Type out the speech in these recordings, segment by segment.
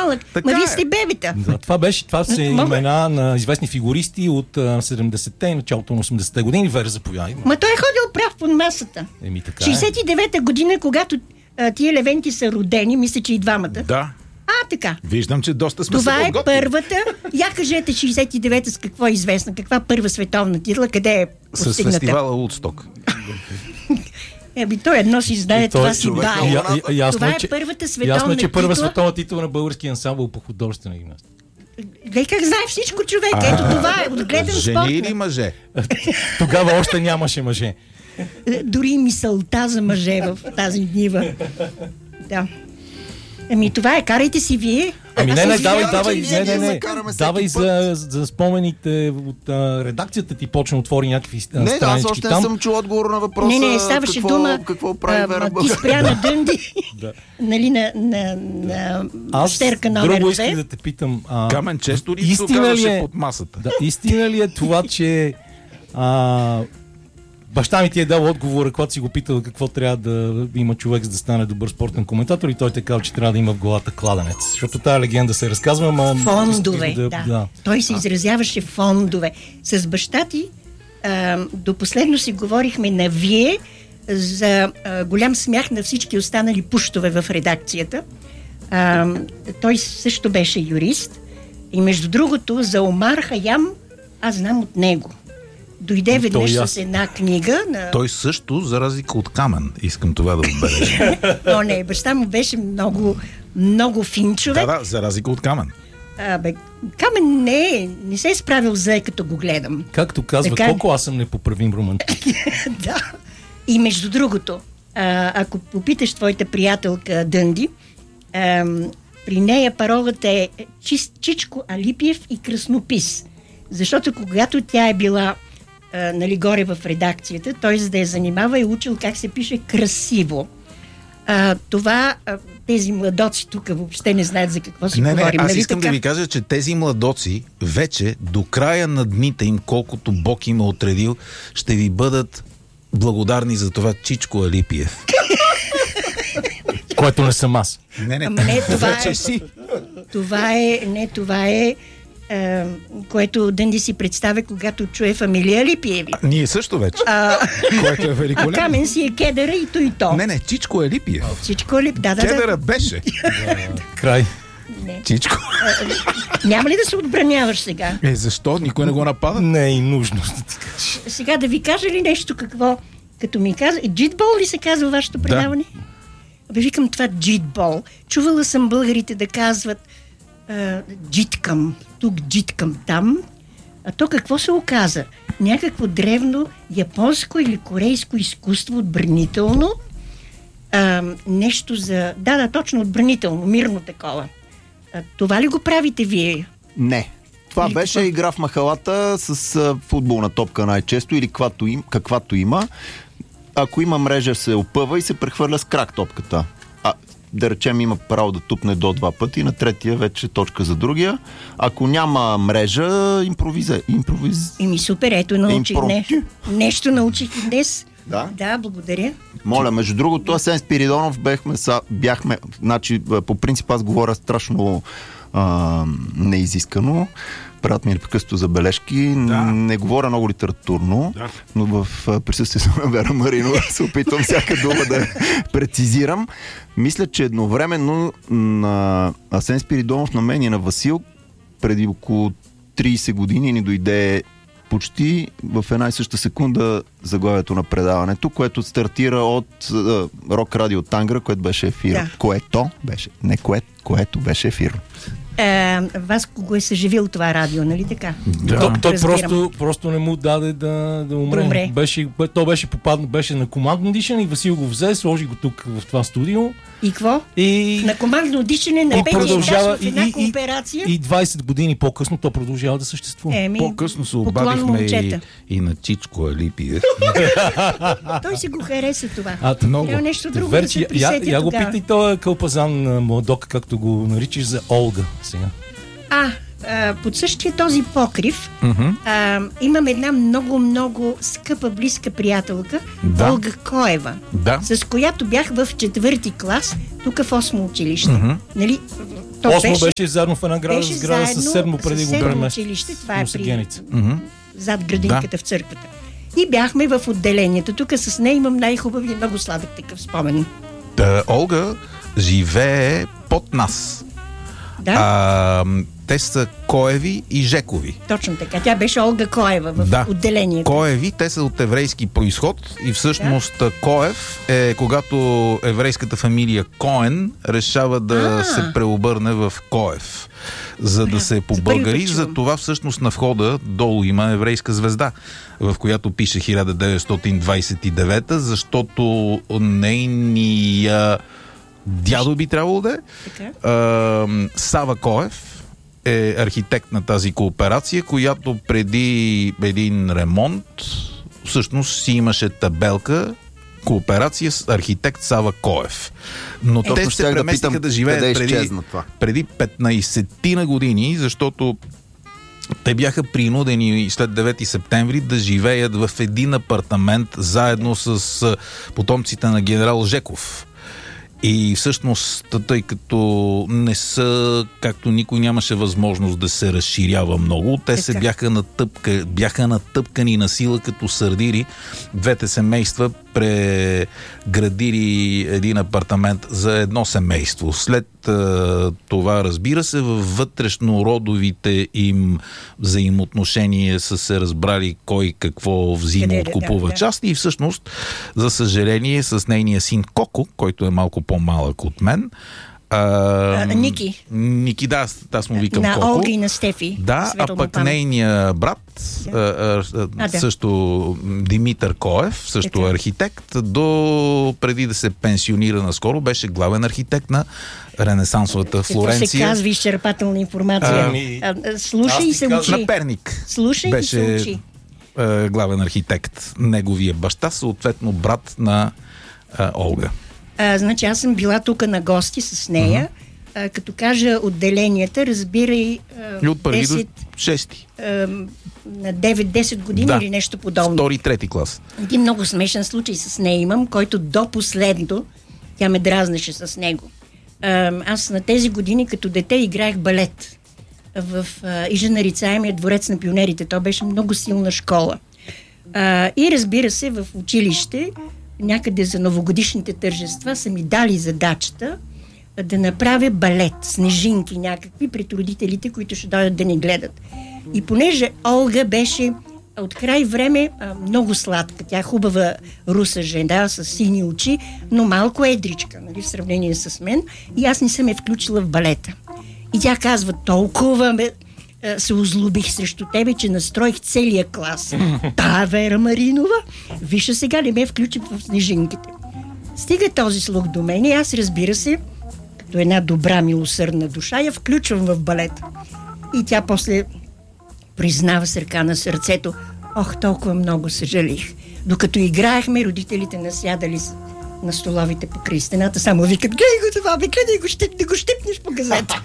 малък. Ма вие сте бебета. Да, това са имена на известни фигуристи от 70-те и началото на 80-те години. Вера, заповядай. Ма той е ходил прав под масата. 69-та година, когато тия левенти са родени, мисля, че и двамата. Да. Така. Виждам, че доста сме това се подготвили. Това е първата. Я кажете 69-та с какво е известна? Каква първа световна титла? Къде е постигната? С фестивала Удсток. Той едно си знае, това си дае. Това е първата световна титла. Ясно, че първа световна титла на български ансамбъл по художествена гимнастика. Гледай как знае всичко човек. Ето това е отгледан спорт. Жени или мъже? Тогава още нямаше мъже. Дори мисълта за мъже в тази нива. Да. Това е, карайте си вие. Давай за спомените от редакцията ти почна отвори някакви странички там. Аз още не съм чул отговор на въпроса. Не, ставаше дума. Какво прави Вера България? Ти спря на Дънди. Нали, на щерка номер 2. Друго исках да те питам. Камен често ли се оказваше под масата? Истина ли е това, че баща ми ти е дал отговора, когато си го питал какво трябва да има човек, за да стане добър спортен коментатор, и той те казал, че трябва да има в главата кладенец. Защото тая легенда се разказва, фондове, да. Той се изразяваше фондове. С баща ти до последно си говорихме на вие за голям смях на всички останали пуштове в редакцията. Той също беше юрист. И между другото, за Омар Хаям аз знам от него. Дойде веднъж с една книга. Той също, за разлика от Камен, искам това да отбележа. Но не, баща му беше много, много фин човек. Да, за разлика от Камен. Камен не се е справил зле, като го гледам. Както казва, колко аз съм непоправим романтик. Да. И между другото, ако попиташ твоята приятелка Дънди, при нея паролата е Чичко Алипиев и краснопис. Защото когато тя е била горе в редакцията, той за да я занимава е учил как се пише красиво. Това тези младоци тук въобще не знаят за какво си говорим. Аз искам да ви кажа, че тези младоци вече до края на дните им, колкото Бог им е отредил, ще ви бъдат благодарни за това Чичко Алипиев. Което не съм аз. Не, това е което Дънди си представя, когато чуе фамилия Алипиеви. Ние също вече. Което е великолепно. Камен си е кедъра и то и то. Не, Чичко Алипиев. Чичко Алипиев, да. Кедъра беше. Край. Не. Чичко. Няма ли да се отбраняваш сега? Защо? Никой не го напада? Не е и нужно. Сега да ви кажа ли нещо какво? Като ми казва, джитбол ли се казва вашето предаване? Да. Викам това джитбол. Чувала съм българите да казват джиткам тук, джиткам там. А то какво се оказа? Някакво древно японско или корейско изкуство отбранително. Нещо за... Да, точно отбранително, мирно такова. Това ли го правите вие? Не. Това беше игра в махалата с футболна топка най-често или каквато има. Ако има мрежа, се опъва и се прехвърля с крак топката. Да речем, има право да тупне до 2 пъти, на третия вече точка за другия. Ако няма мрежа, Супер, ето научих нещо научих и днес. Да, благодаря. Моля, между другото, Асен Спиридонов бяхме, значи, по принцип аз говоря страшно неизискано. Правят ми непрекъснато забележки. Не говоря много литературно, но в присъствието на Вера Маринова се опитвам всяка дума да прецизирам. Мисля, че едновременно на Асен Спиридонов, на мен и на Васил, преди около 30 години ни дойде почти в една и съща секунда заглавието на предаването, което стартира от Рок Радио Тангра, което беше ефир. Което беше ефир. Вас го е съживил това радио, нали така? Той просто не му даде да умре. Той беше на командно дишане и Васил го взе, сложи го тук в това студио. И какво? На командно дишане на петия етаж в една кооперация. И 20 години по-късно то продължава да съществува. По-късно се обадихме и на Чичко Алипиев. Той си го хареса това. Трябва нещо друго да се присетя тогава. Я го питай този кълпазан младок, както го наричаш, за Олга сега. Под същия този покрив имам една много скъпа, близка приятелка, Олга Коева, с която бях в 4-ти клас, тук в 8-о училище. Нали? Осмо беше заедно в една сграда с седмо преди го премести. Училище, това е при зад градинката в църквата. И бяхме в отделението. Тук с нея имам най-хубави, много сладък такъв спомен. Олга живее под нас. Да. Те са Коеви и Жекови. Точно така. Тя беше Олга Коева в отделението. Коеви, те са от еврейски произход и всъщност Коев е когато еврейската фамилия Коен решава да се преобърне в Коев, за да се побългари. За това всъщност на входа долу има еврейска звезда, в която пише 1929, защото нейния дядо би трябвало да е. Сава Коев е архитект на тази кооперация, която преди един ремонт всъщност си имаше табелка кооперация с архитект Сава Коев. Но те се преместиха да живеят преди 15 години, защото те бяха принудени след 9 септември да живеят в един апартамент заедно с потомците на генерал Жеков. И всъщност, тъй като не са, както никой нямаше възможност да се разширява много, те се бяха натъпкани на сила като сърдири. Двете семейства преградили един апартамент за едно семейство. След това, разбира се, във вътрешнородовите им взаимоотношения са се разбрали кой какво взима, откупува части и всъщност, за съжаление, с нейния син Коко, който е малко по-малък от мен, Ники, да, аз му викам на Коко. На Олга и на Стефи. Да, а пък нейния брат, също Димитър Коев, също архитект, до преди да се пенсионира наскоро, беше главен архитект на Ренесансовата Флоренция. Какво се казва изчерпателна информация? Слушай и се учи. На Перник. Слушай и се учи. Главен архитект. Неговия баща, съответно брат на Олга. Значи аз съм била тук на гости с нея. Като кажа отделенията, разбирай и от първи до 6. На 9-10 години или нещо подобно. Втори, трети клас. Един много смешен случай с нея имам, който до последно тя ме дразнеше с него. Аз на тези години като дете играех балет в Ижа-нарицаемия дворец на пионерите. То беше много силна школа. И разбира се, в училище някъде за новогодишните тържества са ми дали задачата да направя балет, снежинки някакви пред родителите, които ще дойдат да ни гледат. И понеже Олга беше от край време много сладка, тя хубава руса жена с сини очи, но малко едричка, нали, в сравнение с мен, и аз не съм я включила в балета. И тя казва, толкова се озлобих срещу тебе, че настроих целия клас. Вера Маринова, вижте сега не ме включи в снежинките. Стига този слух до мен и аз, разбира се, като една добра милосърдна душа, я включвам в балета. И тя после признава с ръка на сърцето, толкова много съжалих. Докато играехме, родителите насядали на столовите покрай стената, само викат, гледай го това, гледай го, да го щипнеш по газета.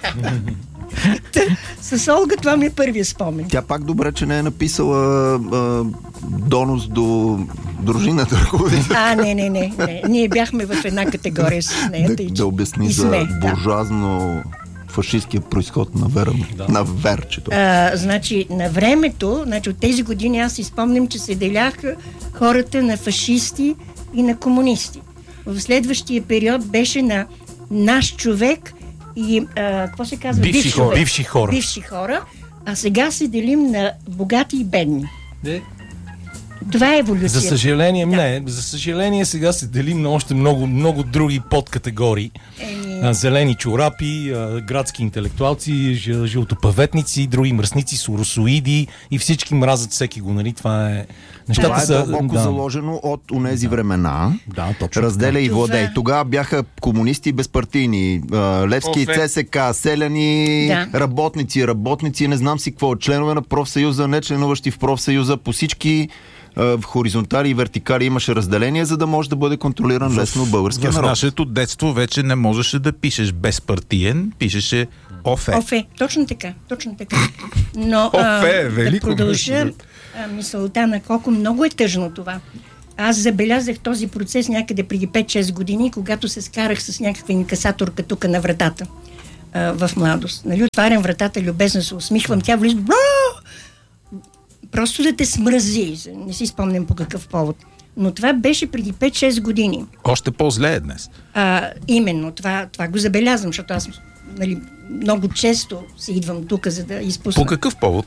С Олга това ми е първия спомен. Тя пак добре, че не е написала донос до дружината. Не. Ние бяхме в една категория с нея. Да обясни за буржуазно фашистския произход на Верчето. Значи, на времето, от тези години аз си спомням, че се деляха хората на фашисти и на комунисти. В следващия период беше на наш човек и, какво се казва? Бивши хора. А сега се делим на богати и бедни. Това е еволюция. За съжаление, За съжаление сега се делим на още много други подкатегории. Зелени чорапи, градски интелектуалци, жълтопаветници, други мръсници, соросоиди и всички мразят всеки го, нали? Това е... Това е дълбоко заложено от онези времена. Разделя и владей. Тогава бяха комунисти безпартийни. Левски, ЦСК, селяни, работници, не знам си какво. Членове на профсъюза, не членуващи в профсъюза, по всички в хоризонтали и вертикали имаше разделение, за да може да бъде контролиран лесно българския народ. В нашето детство вече не можеше да пишеш безпартиен, пишеше ОФЕ. ОФЕ, точно така. Но да продължа мисълта на Коко, много е тъжно това. Аз забелязах този процес някъде преди 5-6 години, когато се скарах с някаква инкасаторка тук на вратата. в младост. Нали, отварям вратата, любезно се усмихвам, тя влиза, просто да те смрази. Не си спомням по какъв повод. Но това беше преди 5-6 години. Още по-зле е днес. Именно, това го забелязвам, защото аз много често се идвам тук, за да изпусна. По какъв повод?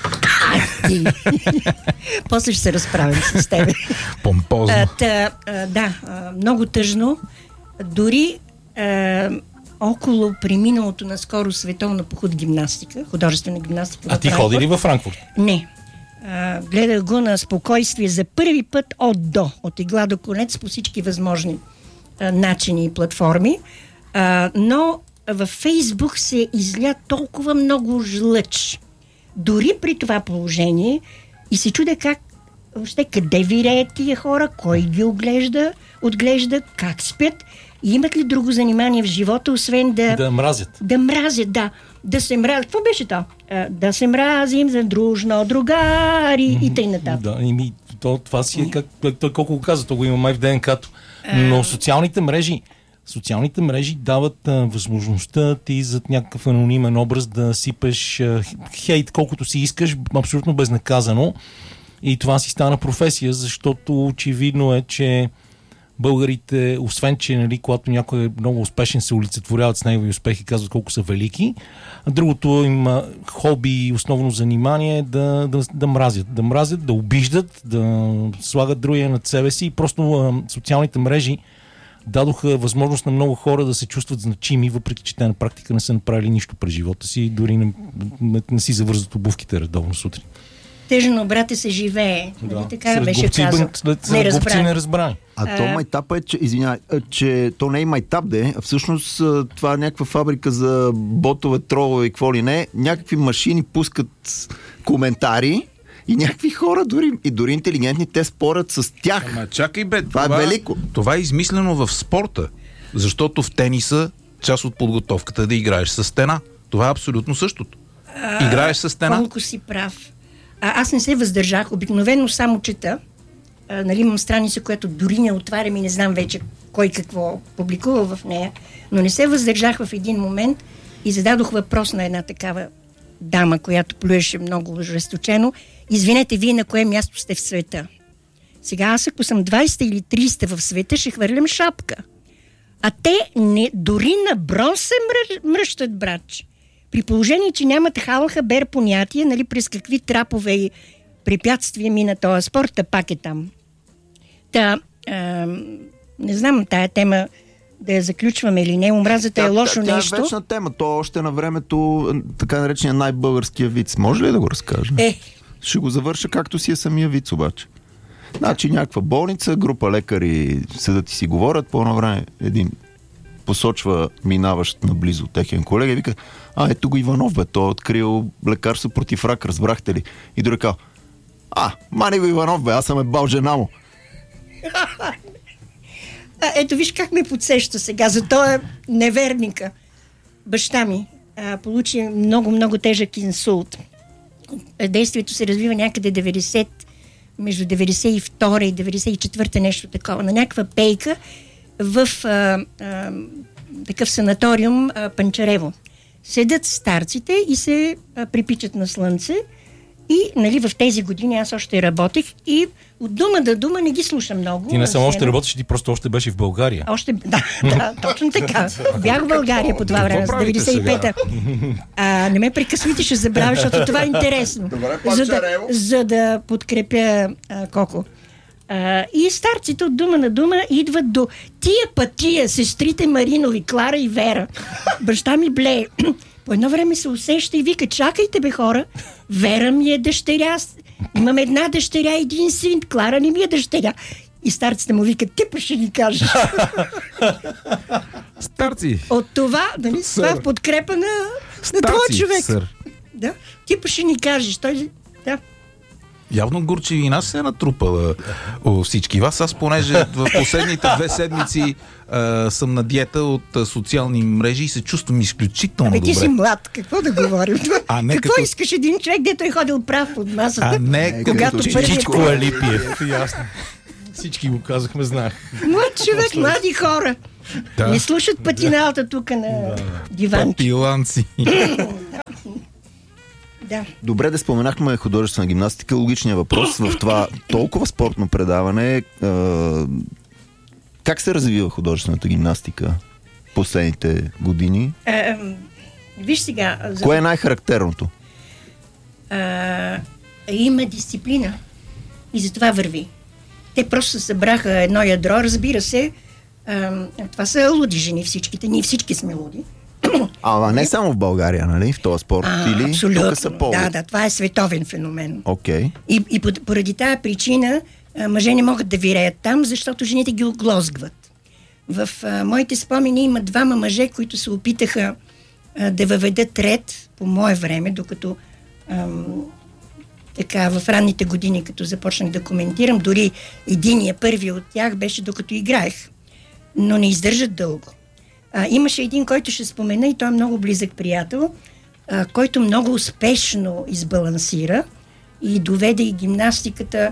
После ще се разправим с тебе. Помпозно. Много тъжно. Дори около преминалото наскоро световна по гимнастика, художествена гимнастика. А ти ходи ли във Франкфурт? Не. Гледах го на спокойствие за първи път от игла до конец по всички възможни начини и платформи. Но във Фейсбук се изля толкова много жлъч. Дори при това положение и се чудя къде виреят тия хора, кой ги отглежда, как спят и имат ли друго занимание в живота, освен да мразят. Да мразят, да. Да се мразят. Какво беше то? Да се мразим за дружно, другари и тъй нататък. Да, това си е колко го каза, то го има май в ДНК-то. Но социалните мрежи дават възможността ти зад някакъв анонимен образ да сипеш хейт колкото си искаш, абсолютно безнаказано. И това си стана професия, защото очевидно е, че българите, освен че, нали, когато някой е много успешен, се олицетворяват с негови успехи, казват колко са велики. А другото им хоби и основно занимание е да мразят, да обиждат, да слагат другия над себе си. И просто социалните мрежи дадоха възможност на много хора да се чувстват значими, въпреки че те на практика не са направили нищо през живота си, дори не си завързват обувките редовно сутрин. Тъжно, брате, се живее. Да. Така беше казал. Не разбрани. А то майтапа е, че то не е майтап, а всъщност това е някаква фабрика за ботове, тролове и какво ли не. Някакви машини пускат коментари и някакви хора, дори интелигентни, те спорят с тях. Ама чакай бе, това е велико. Това е измислено в спорта, защото в тениса част от подготовката е да играеш с стена. Това е абсолютно същото. Играеш с стена. Колко си прав. Аз не се въздържах, обикновено само чета. Имам страница, която дори не отварям и не знам вече кой какво публикува в нея, но не се въздържах в един момент и зададох въпрос на една такава дама, която плюеше много жесточено. Извинете, вие на кое място сте в света? Сега аз, ако съм 20 или 30 в света, ще хвърлям шапка. А те дори на бронз се мръщат, братче. При положение, че нямат халахабер понятие, през какви трапове и препятствия мина този спорт, пак е там. Не знам тая тема да я заключваме или не. Омразата е лошо нещо. Тя е вечна тема. То още на времето, така наречения най-българския виц. Може ли да го разкажа? Ще го завърша както си е самия виц обаче. Значи някаква болница, група лекари седат и си говорят. По едно време един посочва минаващ наблизо техен колега и вика: ето го Иванов, бе, той е открил лекарство против рак, разбрахте ли? И друг казва: мани го Иванов, бе, аз съм ебал жена му. Ето виж как ме подсеща сега, за този неверника. Баща ми получи много тежък инсулт. Действието се развива някъде между 92 и 94 нещо такова, на някаква пейка в такъв санаториум Панчарево. Седят старците и се припичат на слънце. И в тези години аз още работех и от дума до дума не ги слушам много. Ти не само още работиш, ти просто още беше в България. Да, точно така. Бях в България по това време, с 95-та. Не ме прекъсвайте, ще забравя, защото това е интересно. За да подкрепя Коко. И старците от дума на дума идват до тия сестрите Маринови, Клара и Вера. Баща ми блее. По едно време се усеща и вика: чакайте бе, хора, Вера ми е дъщеря, имам една дъщеря и един син, Клара не ми е дъщеря. И старците му викат: ти па ще ни кажеш. Старци! От това, това е в подкрепа на този човек. Сър. Да, ти па ще ни кажеш. Да. Явно горчевина се е натрупала у всички вас. Аз, понеже в последните 2 седмици съм на диета от социални мрежи и се чувствам изключително добре. Ти си млад, какво да говорим? Какво искаш един човек, дето е ходил прав под масата? Когато всичко е Липиев. Ясно. Всички го казахме, знаех. Млад човек, млади хора. Не слушат патиналата тук на диванче. Папиланци. Да. Добре, да споменахме художествена гимнастика. Логичният въпрос в това толкова спортно предаване е как се развива художествената гимнастика последните години? Виж сега... Кое е най-характерното? Има дисциплина и затова върви. Те просто събраха едно ядро, разбира се. Това са луди жени всичките. Ние всички сме луди. Ама не само в България, нали? В този спорт. Или абсолютно. тук са повод? Да, това е световен феномен. Окей. И поради тази причина мъже не могат да виреят там, защото жените ги оглозгват. В моите спомени има двама мъже, които се опитаха да въведат ред по мое време, докато така в ранните години, като започнах да коментирам, дори единия, първи от тях беше докато играех. Но не издържат дълго. Имаше един, който ще спомена, и той е много близък приятел, който много успешно избалансира и доведе и гимнастиката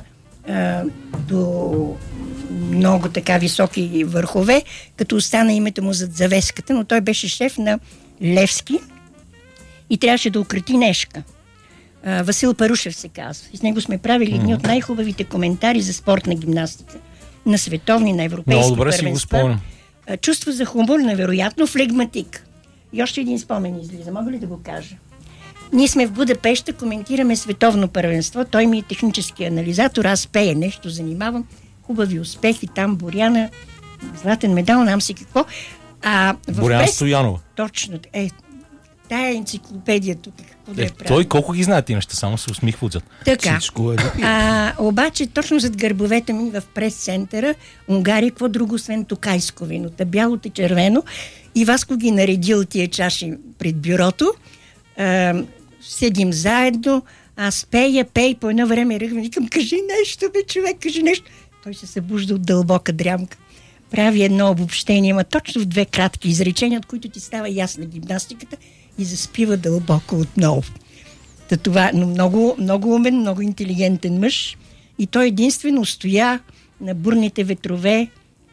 до много така високи върхове, като остана името му зад завеската, но той беше шеф на Левски и трябваше да укрити Нешка. Васил Парушев се казва. И с него сме правили едни от най-хубавите коментари за спортна гимнастика. На световни, на европейски много добре първенства. си го спомням. Чувство за хумор, невероятно, флегматик. И още един спомен излиза. Мога ли да го кажа? Ние сме в Будапеща, коментираме световно първенство. Той ми е технически анализатор, аз пея нещо, занимавам. Хубави успехи, там Боряна, златен медал, нам си какво. Боряна Стоянова. Точно. Тая енциклопедия тук. Той колко ги знае ти неща, само се усмихва отзад. Така. Всичко е Обаче точно зад гърбовете ми в прес-центъра Унгария, какво друго освен токайско вино, бялото и червено. И Васко ги наредил тия чаши пред бюрото. Седим заедно, аз пея, по едно време ръгвам, викам, кажи нещо, бе, човек, кажи нещо. Той се събужда от дълбока дрямка. Прави едно обобщение, ама точно в 2 кратки изречения, от които ти става ясна гимнастиката и заспива дълбоко отново. Това, но много, много умен, много интелигентен мъж и той единствено стоя на бурните ветрове.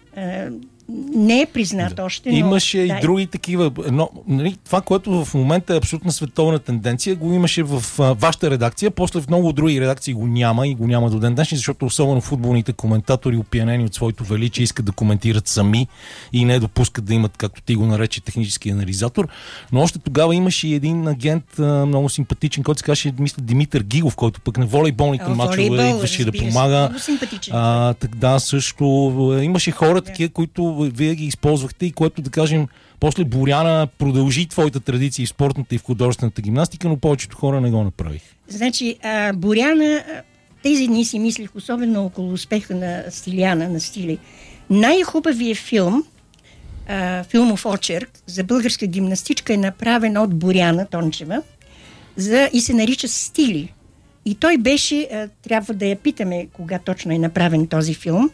Не е признат още, но... Имаше и други такива. Но, нали, това, което в момента е абсолютно световна тенденция, го имаше в вашата редакция, после в много други редакции го няма и го няма до ден днешни, защото особено футболните коментатори, опиянени от своето величие, искат да коментират сами и не допускат да имат, както ти го нарече, технически анализатор. Но още тогава имаше и един агент, много симпатичен, който се казваше, мисля, Димитър Гигов, който пък на волейболните мачове идваше да помага. Много симпатичен. Да, също имаше хора такива, които вие ги използвахте и което, да кажем, после Боряна продължи твоята традиция в спортната и в художествената гимнастика, но повечето хора не го направих. Значи, Боряна, тези дни си мислих, особено около успеха на Стиляна, на Стили. Най-хубавият филм, филмов очерк за българска гимнастичка е направен от Боряна Тончева и се нарича Стили. И той беше, трябва да я питаме кога точно е направен този филм.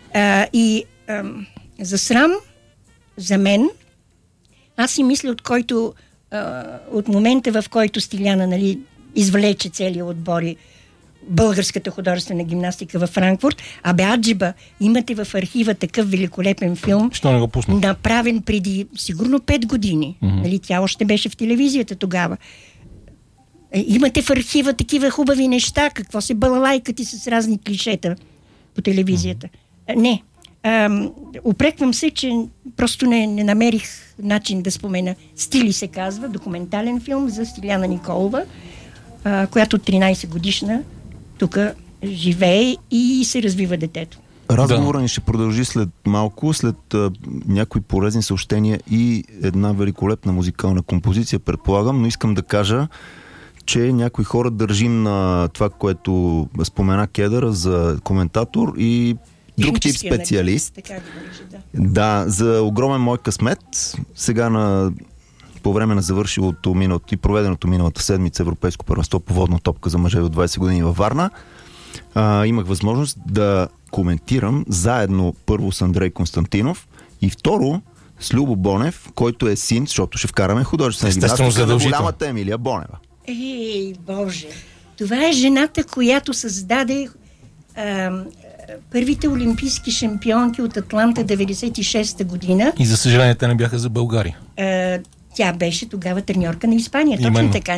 За срам, за мен, аз си мисля, от момента, в който Стиляна, нали, извлече целия отбори българската художествена гимнастика във Франкфурт, аджиба, имате в архива такъв великолепен филм, що не го пусна? Направен преди сигурно 5 години. Нали, тя още беше в телевизията тогава. Имате в архива такива хубави неща, какво се балалайкати с разни клишета по телевизията. Не. Упреквам се, че просто не намерих начин да спомена. Стили се казва, документален филм за Стиляна Николова, която 13 годишна тук живее и се развива детето. Разговорът ни ще продължи след малко, след някои полезни съобщения и една великолепна музикална композиция, предполагам, но искам да кажа, че някои хора държим на това, което спомена Кедър за коментатор и друг тип специалист. Така ги нарича, да, за огромен мой късмет. Сега по време на завършилото и проведеното миналата седмица Европейско първенство по водна топка за мъже от 20 години във Варна, имах възможност да коментирам заедно първо с Андрей Константинов и второ с Любо Бонев, който е син, защото ще вкараме художествена гимнастика на голямата Емилия Бонева. Боже! Това е жената, която създаде първите олимпийски шампионки от Атланта 96-та година. И за съжаление те не бяха за България. Тя беше тогава треньорка на Испания. Точно така.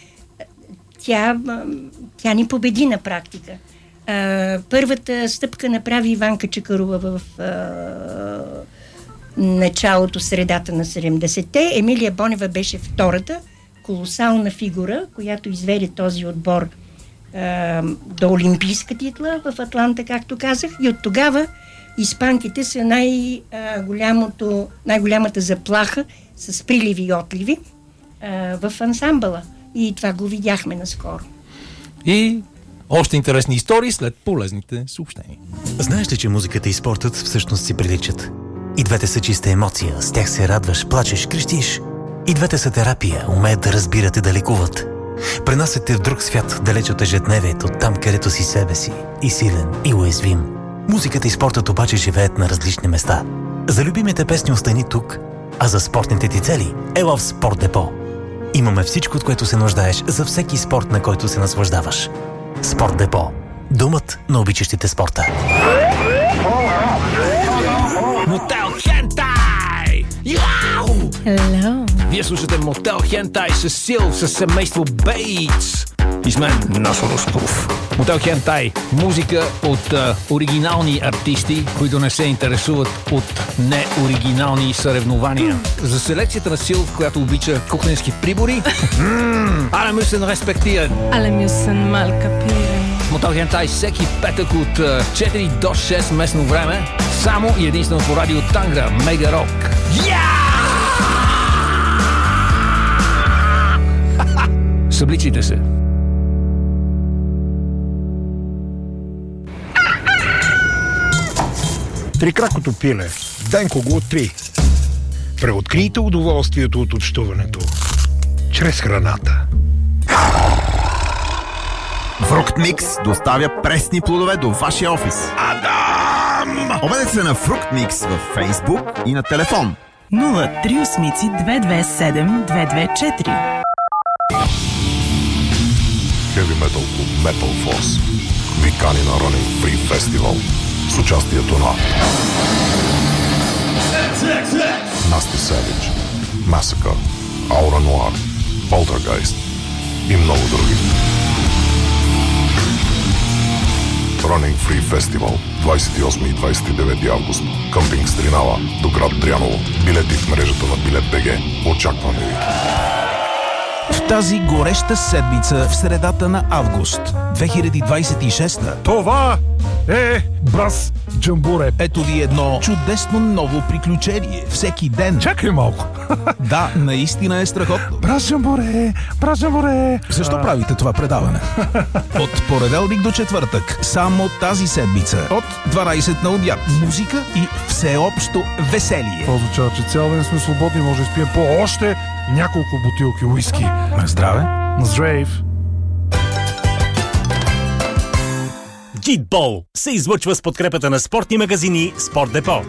Тя ни победи на практика. Първата стъпка направи Иванка Чакърова в началото, средата на 70-те. Емилия Бонева беше втората колосална фигура, която изведе този отбор до олимпийска титла в Атланта, както казах. И от тогава испанките са най-голямата заплаха с приливи и отливи в ансамбъла. И това го видяхме наскоро. И още интересни истории след полезните съобщения. Знаеш ли, че музиката и спортът всъщност си приличат? И двете са чиста емоция, с тях се радваш, плачеш, крещиш. И двете са терапия, умеят да разбират и да лекуват. Пренасят те в друг свят, далеч от ежедневието, там където си себе си, и силен, и уязвим. Музиката и спортът обаче живеят на различни места. За любимите песни остани тук, а за спортните ти цели ела в Спорт Депо. Имаме всичко, от което се нуждаеш за всеки спорт, на който се наслаждаваш. Спорт Депо. Домът на обичащите спорта. Мотел Хентай! Яу! Hello. Вие слушате Мотел Хентай с Сил, с семейство Бейтс. И с мен Насо Русков. Мотел Хентай. Музика от оригинални артисти, които не се интересуват от неоригинални съревнования. За селекцията на Сил, която обича кухненски прибори. Alle müssen respektieren. Alle müssen mal kapieren. Мотел Хентай всеки петък от 4 до 6 местно време. Само и единствено по радио Тангра. Мега Рок. Събличите се. Трикракото пиле. Денко го откри. Преоткрийте удоволствието от общуването. Чрез храната. Фруктмикс доставя пресни плодове до вашия офис. Адам! Обадете се на Фруктмикс във Фейсбук и на телефон 038 227 224. Heavy Metal Club Metal Force ви кани на Running Free Festival с участието на Nasty Savage, Massacre, Aura Noir, Poltergeist и много други. Running Free Festival 28 и 29 август. Къмпинг Стринава до град Дряново. Билети в мрежата на Билет.бг. Очакваме ви. В тази гореща седмица в средата на август 2026. Това е Брас Джамбуре. Ето ви едно чудесно ново приключение. Всеки ден. Чакай малко. Да, наистина е страхотно. Брас Джамбуре, Брас Джамбуре. Защо правите това предаване? От понеделник до четвъртък. Само тази седмица. От 12 на обяд. Музика и всеобщо веселие. Това означава, че цял ден сме свободни. Може да спием по още няколко бутилки уиски. На здраве. На здрав. Джитбол се излъчва с подкрепата на спортни магазини Спорт Депо.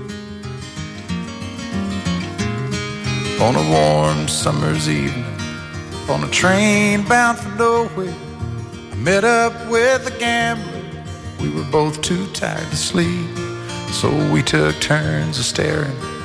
On a warm summer's evening, on a train bound for nowhere, I met up with a gambler. We were both too tired to sleep, so we took turns of staring